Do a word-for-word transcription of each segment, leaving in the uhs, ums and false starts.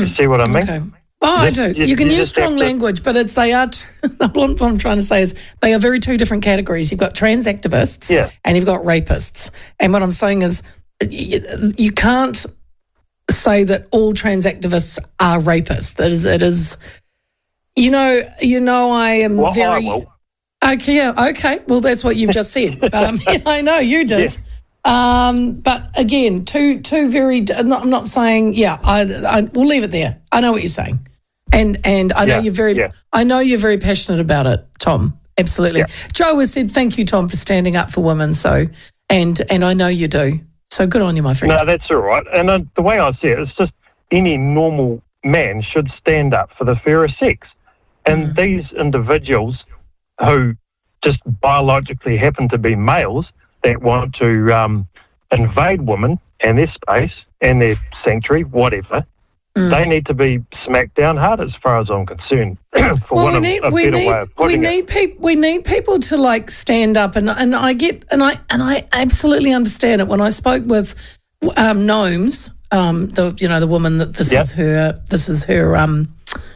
You see what I mean? Okay. Oh, I do. You, you can you use strong language, but it's they are. T- what I'm trying to say is they are very two different categories. You've got trans activists, yeah. and you've got rapists. And what I'm saying is, you, you can't say that all trans activists are rapists. That is, it is. You know, you know, I am well, very. I will. Okay, yeah, okay. Well, that's what you've just said. Um, yeah, I know you did. Yeah. Um, but again, two two very. Not, I'm not saying. Yeah, I, I. We'll leave it there. I know what you're saying. And and I know yeah, you're very yeah. I know you're very passionate about it, Tom. Absolutely. Yeah. Joe has said thank you, Tom, for standing up for women. So and and I know you do. So good on you, my friend. No, that's all right. And uh, the way I see it, it's just any normal man should stand up for the fairer sex. And mm. these individuals who just biologically happen to be males that want to um, invade women and their space and their sanctuary, whatever. Mm. They need to be smacked down hard, as far as I'm concerned. for well, one we need, a, a we better need, way of putting we need it. Pe- we need people to like stand up, and and I get and I and I absolutely understand it. When I spoke with um, Gnomes, um, the you know the woman that this yep. is her this is her um,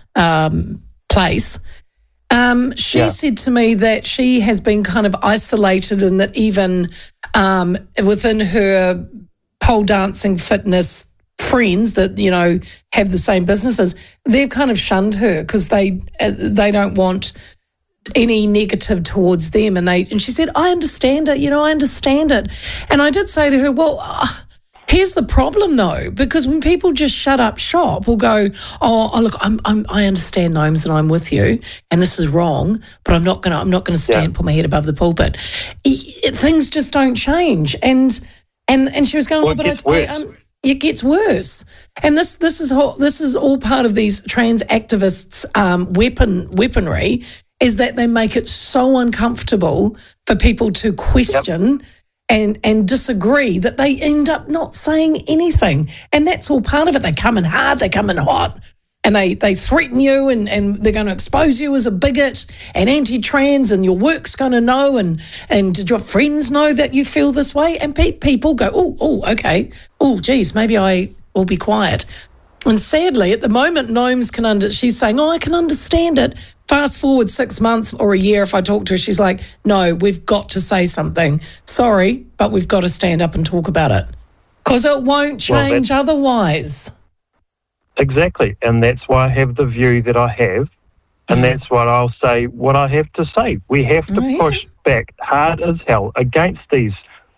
um, place. Um, she yeah. said to me that she has been kind of isolated, and that even um, within her pole dancing fitness friends that, you know, have the same businesses, they've kind of shunned her because they uh, they don't want any negative towards them. And they and she said, I understand it, you know, I understand it. And I did say to her, well, uh, here's the problem though, because when people just shut up shop or go, oh, oh look, I'm, I'm I understand, Gnomes, and I'm with you, and this is wrong, but I'm not gonna I'm not gonna stand yeah. put my head above the pulpit. It, it, things just don't change. And and and she was going, well, oh, but I, I um, it gets worse, and this this is all, this is all part of these trans activists' um, weapon weaponry. Is that they make it so uncomfortable for people to question yep. and and disagree that they end up not saying anything, and that's all part of it. They come in hard, they come in hot, and they they threaten you, and, and they're going to expose you as a bigot and anti-trans, and your work's going to know, and and did your friends know that you feel this way? And pe- people go, oh, oh, okay, oh, geez, maybe I will be quiet. And sadly, at the moment, Gnomes can under. She's saying, oh, I can understand it. Fast forward six months or a year, if I talk to her, she's like, no, we've got to say something. Sorry, but we've got to stand up and talk about it because it won't change well, otherwise. Exactly, and that's why I have the view that I have, and mm. that's why I'll say what I have to say. We have to oh, push yeah. back hard as hell against these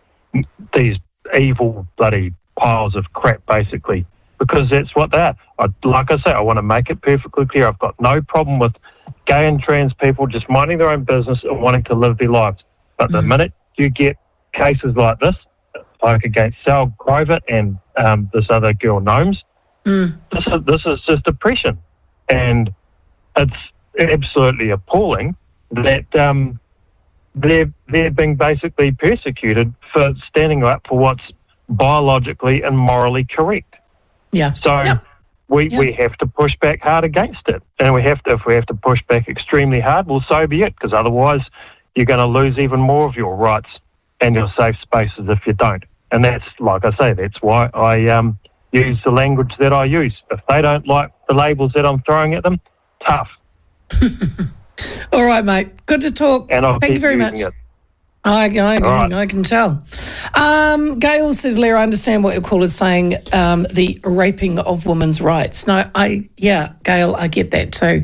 these evil bloody piles of crap, basically, because that's what they are. I, like I say, I want to make it perfectly clear. I've got no problem with gay and trans people just minding their own business and wanting to live their lives. But mm. the minute you get cases like this, like against Sal Grover and um, this other girl, Gnomes, Mm. This is this is just oppression, and it's absolutely appalling that um, they're they're being basically persecuted for standing up for what's biologically and morally correct. Yeah. So yep. we yep. we have to push back hard against it, and we have to if we have to push back extremely hard, well, so be it, because otherwise you're going to lose even more of your rights and your safe spaces if you don't. And that's, like I say, that's why I um. use the language that I use. If they don't like the labels that I'm throwing at them, tough. All right, mate. Good to talk. And I'll Thank you very much. It. I, I, right. I can tell. Um, Gail says, Leah, I understand what your call is saying, um, the raping of women's rights. No, I, yeah, Gail, I get that too.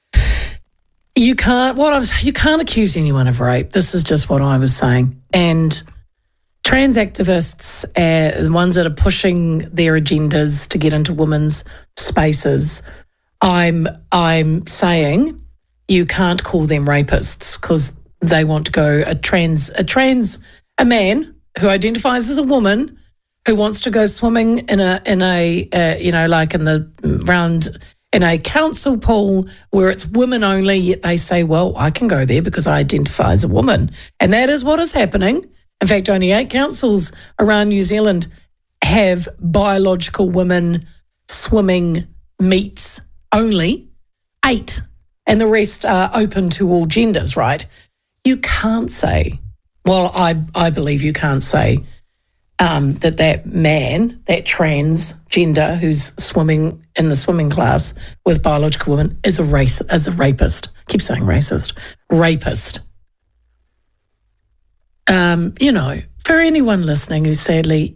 You can't, what I was, you can't accuse anyone of rape. This is just what I was saying. And trans activists, uh, the ones that are pushing their agendas to get into women's spaces, I'm I'm saying you can't call them rapists because they want to go a trans a trans a man who identifies as a woman who wants to go swimming in a in a uh, you know like in the round in a council pool where it's women only. Yet they say, well, I can go there because I identify as a woman, and that is what is happening. In fact, only eight councils around New Zealand have biological women swimming meets only. Eight. And the rest are open to all genders, right? You can't say, well, I, I believe you can't say um, that that man, that transgender who's swimming in the swimming class with biological women is a race, is a rapist. I keep saying racist, rapist. Um, you know, for anyone listening who sadly,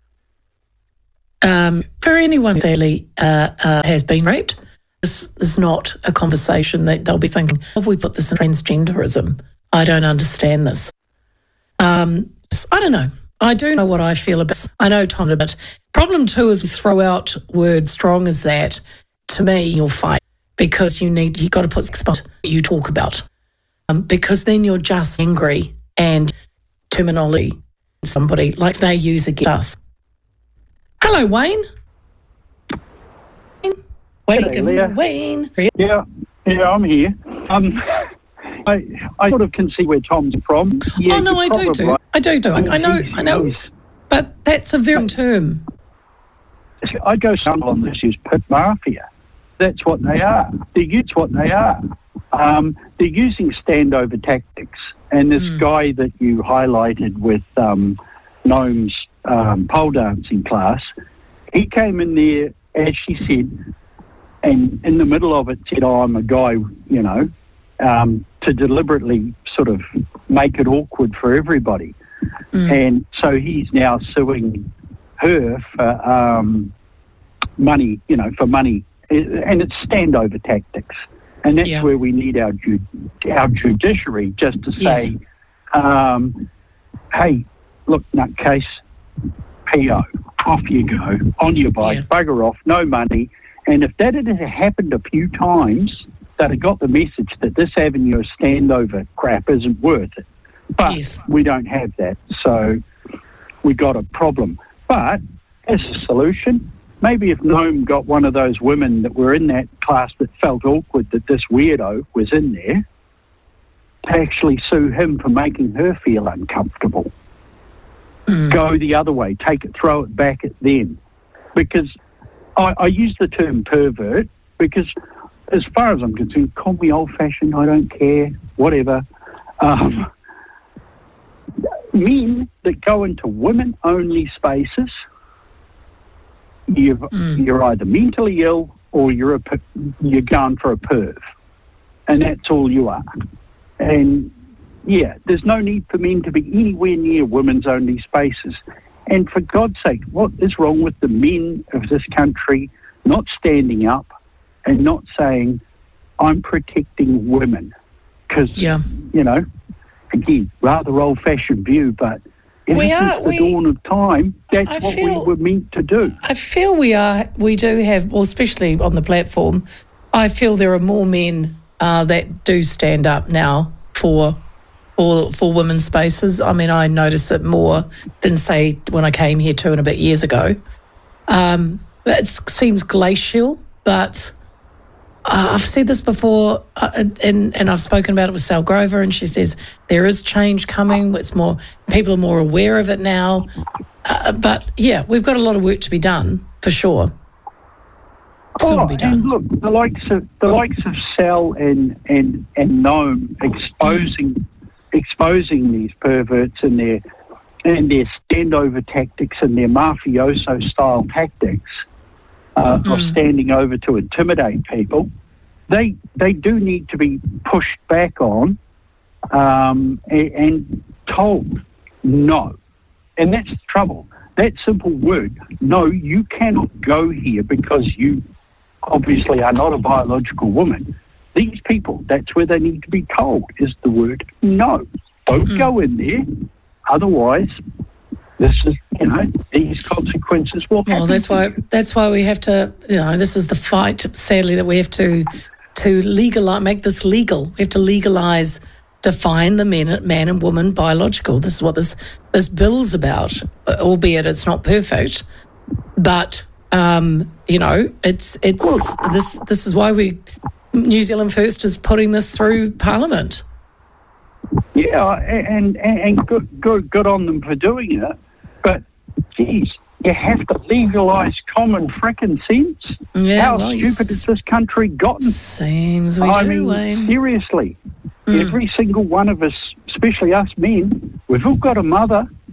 um, for anyone who sadly uh, uh, has been raped, this is not a conversation that they'll be thinking, have we put this in transgenderism? I don't understand this. Um, I don't know. I do know what I feel about. I know Tom a bit. Problem two is we throw out words strong as that. To me, you'll fight because you need. You got to put what you talk about, um, because then you're just angry and terminology. Somebody like they use against us. Hello, Wayne. Wayne, Hey, Leah. Wayne. Yeah, yeah, I'm here. Um, I, I sort of can see where Tom's from. Yeah, oh no, you're I do do. right. I do do. I, I know, He's- I know. he's- But that's a very term. I'd go sound on this is pit mafia. That's what they are. They're it's what they are. Um, they're using standover tactics. And this Mm. guy that you highlighted with um, Noam's um, pole dancing class, he came in there, as she said, and in the middle of it said, oh, I'm a guy, you know, um, to deliberately sort of make it awkward for everybody. Mm. And so he's now suing her for um, money, you know, for money. And it's standover tactics. And that's Yeah. where we need our ju- our judiciary just to Yes. say, um, hey, look, nutcase, P O, off you go, on your bike, Yeah. bugger off, no money. And if that had happened a few times, they'd have got the message that this avenue of standover crap isn't worth it. But Yes. we don't have that, so we got a problem. But as a solution, maybe if Noam got one of those women that were in that class that felt awkward that this weirdo was in there, to actually sue him for making her feel uncomfortable. Mm. Go the other way, take it, throw it back at them. Because I, I use the term pervert because as far as I'm concerned, call me old-fashioned, I don't care, whatever. Um, men that go into women-only spaces, you've, Mm. you're either mentally ill or you're a, per- you're going for a perv. And that's all you are. And, yeah, there's no need for men to be anywhere near women's-only spaces. And for God's sake, what is wrong with the men of this country not standing up and not saying, I'm protecting women? Because, Yeah. you know, again, rather old-fashioned view, but ever We since are- the we- dawn of time, that's I what feel- we were meant to do. I feel we are. We do have, well, especially on the platform. I feel there are more men uh, that do stand up now for for for women's spaces. I mean, I notice it more than say when I came here two and a bit years ago. Um, it seems glacial, but uh, I've said this before, uh, and and I've spoken about it with Sal Grover, and she says there is change coming. It's more people are more aware of it now. Uh, but yeah, we've got a lot of work to be done for sure. Still to be done. And look, the likes of the likes of Sal and and and Noam exposing exposing these perverts and their and their standover tactics and their mafioso style tactics uh, Mm. of standing over to intimidate people. They they do need to be pushed back on um, and, and told no. And that's the trouble. That simple word, no, you cannot go here because you obviously are not a biological woman. These people, that's where they need to be told, is the word no. Don't Mm. go in there. Otherwise, this is, you know, these consequences will happen. Well, that's to why you. that's why we have to, you know, this is the fight, sadly, that we have to to legalize, make this legal. We have to legalize, define the man, man and woman biological. This is what this this bill's about, albeit it's not perfect. But um, you know, it's it's this this is why we New Zealand First is putting this through Parliament. Yeah, and, and, and good, good, good on them for doing it. But, geez, you have to legalise common frickin' sense. Yeah, How well, stupid yes. has this country gotten? Seems we I do, mean, Wayne. seriously, Mm. every single one of us, especially us men, we've all got a mother